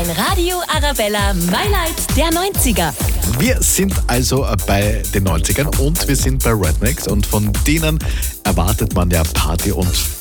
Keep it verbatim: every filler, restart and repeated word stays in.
Ein Radio Arabella Mailand der neunziger. Wir sind also bei den neunzigern und wir sind bei Rednecks und von denen erwartet man ja Party und